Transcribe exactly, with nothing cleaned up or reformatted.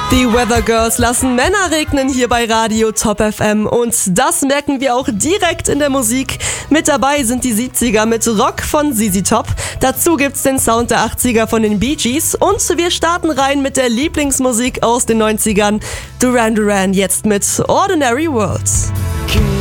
Die Weather Girls lassen Männer regnen hier bei Radio Top F M und das merken wir auch direkt in der Musik. Mit dabei sind die siebziger mit Rock von Z Z Top, dazu gibt's den Sound der achtziger von den Bee Gees und wir starten rein mit der Lieblingsmusik aus den neunzigern. Duran Duran jetzt mit Ordinary Worlds.